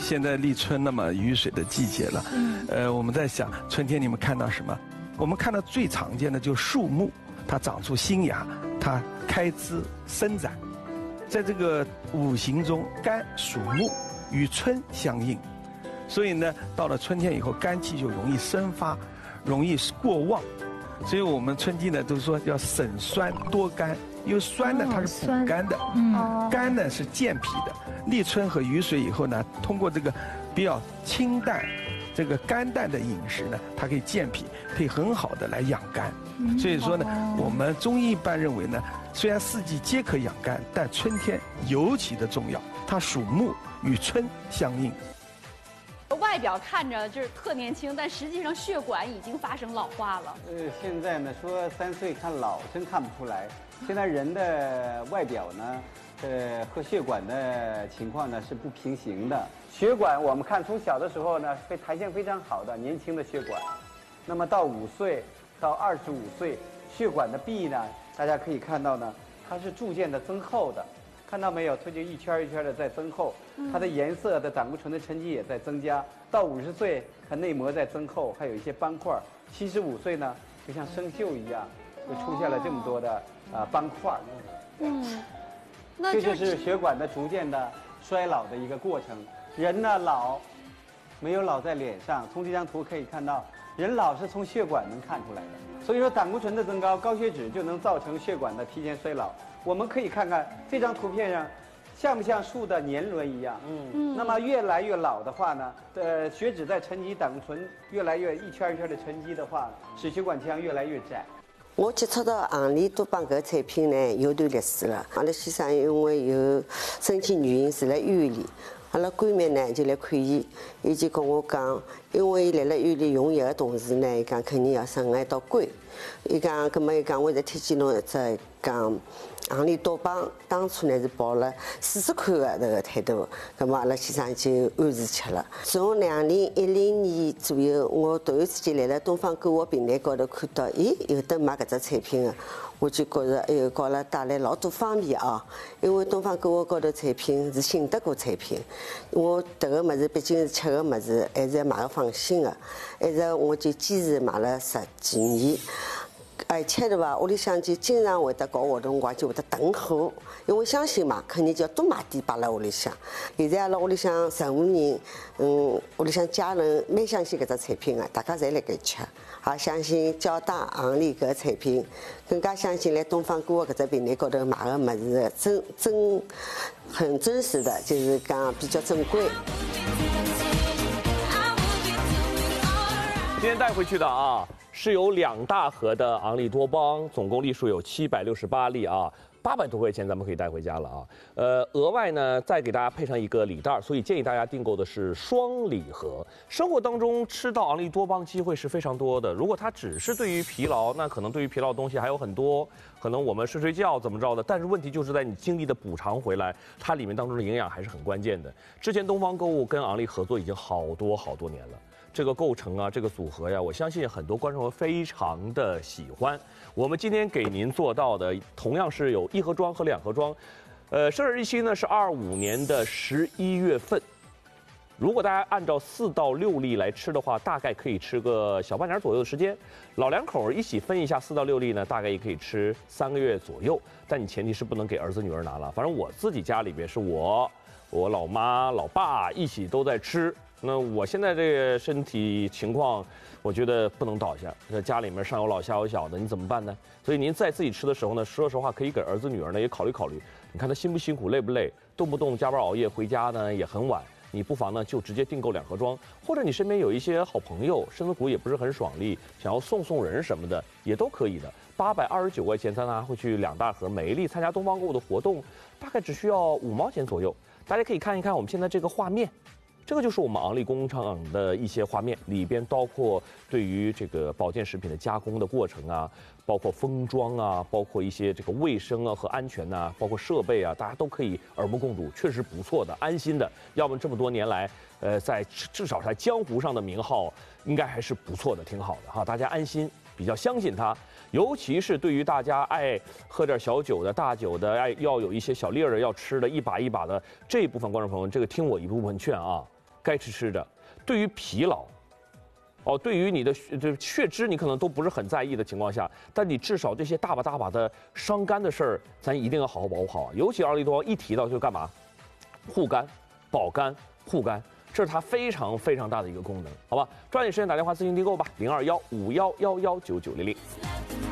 现在立春了嘛，雨水的季节了。我们在想春天你们看到什么？我们看到最常见的就是树木，它长出新芽，它开枝伸展。在这个五行中，肝属木，与春相应，所以呢，到了春天以后，肝气就容易生发，容易过旺。所以我们春季呢都说要省酸多甘，因为酸呢它是补肝的，甘呢是健脾的。立春和雨水以后呢，通过这个比较清淡、这个甘淡的饮食呢，它可以健脾，可以很好的来养肝。所以说呢，我们中医一般认为呢，虽然四季皆可养肝，但春天尤其的重要，它属木，与春相应。 外表看着就是特年轻，但实际上血管已经发生老化了。 现在呢说3岁看老，真看不出来。现在人的外表呢，和血管的情况呢是不平行的。血管我们看从小的时候呢，弹性非常好的年轻的血管，那么到5岁到25岁，血管的壁呢，大家可以看到呢，它是逐渐的增厚的。看到没有？它就一圈一圈的在增厚，它的颜色的胆固醇的沉积也在增加。到50岁，它内膜在增厚，还有一些斑块。75岁呢，就像生锈一样，就出现了这么多的斑块。这就是血管的逐渐的衰老的一个过程。人呢老，没有老在脸上。从这张图可以看到，人老是从血管能看出来的。所以说，胆固醇的增高、高血脂就能造成血管的提前衰老。我们可以看看这张图片上，像不像树的年轮一样？那么越来越老的话呢，血脂在沉积，胆固醇越来越一圈一圈的沉积的话，使血管腔越来越窄。 我接触到昂利多邦搿个产品呢，有段历史了。阿拉先生因为有身体原因住辣医院里，阿拉闺蜜呢就来看伊，伊就跟我讲，因为伊辣医院里用药的同时呢，伊讲肯定要省一道关。伊讲，葛末伊讲，我在推荐侬一只讲昂利多邦，当初呢是抱了试试看的这个态度，葛末阿拉先生就按时吃了。从2010年左右，我突然之间来了东方购物平台高头看到，咦，有得卖搿只产品的，我就觉着，哎呦，给阿拉带来老多方便啊！因为东方购物高头产品是信得过产品，我迭个物事毕竟是吃个物事，还是要买个放心的，还是我就坚持买了10几年。而且对伐，屋里向就经常会得搞活动，我就会得囤货，因为相信嘛，肯定就要多买点摆辣屋里向。现在阿拉屋里向任何人，屋里向家人蛮相信搿只产品的，大家侪辣盖吃，也相信交大行里搿个产品，更加相信来东方购物搿只平台高头买个物事很真实的，就是讲比较珍贵。 今天带回去的啊，是有2大盒的昂利多邦，总共粒数有768粒啊，800多块钱咱们可以带回家了啊。额外呢再给大家配上一个礼袋，所以建议大家订购的是双礼盒。生活当中吃到昂利多邦机会是非常多的，如果它只是对于疲劳，那可能对于疲劳的东西还有很多，可能我们睡觉怎么着的，但是问题就是在你精力的补偿回来，它里面当中的营养还是很关键的。之前东方购物跟昂利合作已经好多年了。这个构成啊，这个组合呀，我相信很多观众非常的喜欢。我们今天给您做到的，同样是有1盒装和2盒装，生日日期呢是25年的11月份。如果大家按照4到6粒来吃的话，大概可以吃个小半年左右的时间。老两口一起分一下4到6粒呢，大概也可以吃3个月左右。但你前提是不能给儿子女儿拿了。反正我自己家里边是我老妈、老爸一起都在吃。那我现在这个身体情况，我觉得不能倒下。这家里面上有老下有小的，你怎么办呢？所以您在自己吃的时候呢，说实话可以给儿子女儿呢也考虑考虑。你看他辛不辛苦、累不累，动不动加班熬夜回家呢也很晚。你不妨呢就直接订购2盒装，或者你身边有一些好朋友，身子骨也不是很爽利，想要送人什么的也都可以的。829块钱，咱拿回去2大盒，每一粒参加东方购物的活动，大概只需要5毛钱左右。大家可以看一看我们现在这个画面。这个就是我们昂利工厂的一些画面，里边包括对于这个保健食品的加工的过程啊，包括封装啊，包括一些这个卫生啊和安全呐，包括设备啊，大家都可以耳目共睹，确实不错的，安心的。要么这么多年来，在至少在江湖上的名号，应该还是不错的，挺好的哈，大家安心，比较相信它。尤其是对于大家爱喝点小酒的、大酒的，爱要有一些小粒儿的要吃的，一把一把的这一部分观众朋友们，这个听我一部分劝啊。 该吃的。对于疲劳，对于你的血脂你可能都不是很在意的情况下，但你至少这些大把的伤肝的事儿，咱一定要好好保护好啊。尤其奥利多一提到就干嘛？护肝、保肝、护肝。这是它非常大的一个功能，好吧？抓紧时间打电话咨询订购吧，0215111990。